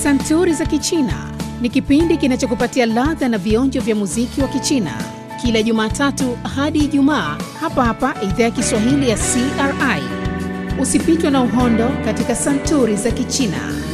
Santuri za Kichina ni kipindi kinachokupatia ladha na vionjo vya muziki wa Kichina kila Jumatatu hadi Ijumaa hapa Idhaa ya Kiswahili ya CRI. Usipitwe na uhondo katika Santuri za Kichina.